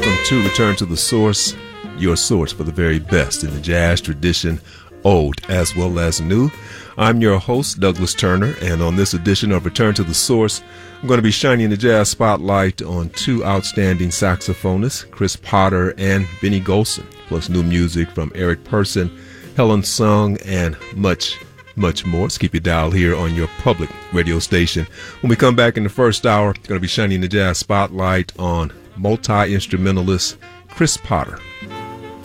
welcome to Return to the Source, your source for the very best in the jazz tradition, old as well as new. I'm your host, Douglas Turner, and on this edition of Return to the Source, I'm going to be shining the jazz spotlight on two outstanding saxophonists, Chris Potter and Benny Golson, plus new music from Eric Persson, Helen Sung, and much more. So keep your dial here on your public radio station. When we come back in the first hour, going to be shining the jazz spotlight on multi-instrumentalist Chris Potter.